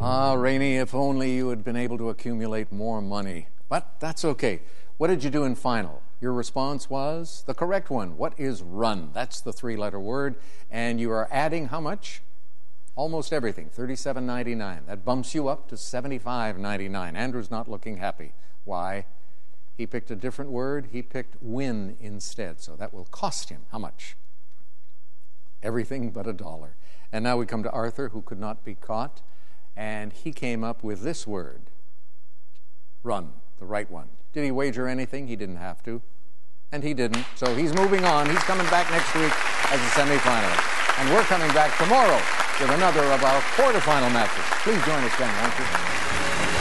Ah, Rainey, if only you had been able to accumulate more money. But that's okay. What did you do in final? Your response was the correct one. What is run? That's the three-letter word. And you are adding how much? Almost everything, $37.99. That bumps you up to $75.99. Andrew's not looking happy. Why? He picked a different word. He picked win instead. So that will cost him how much? Everything but $1. And now we come to Arthur, who could not be caught. And he came up with this word, run, the right one. Did he wager anything? He didn't have to. And he didn't. So he's moving on. He's coming back next week as a semifinalist. And we're coming back tomorrow with another of our quarterfinal matches. Please join us then, won't you?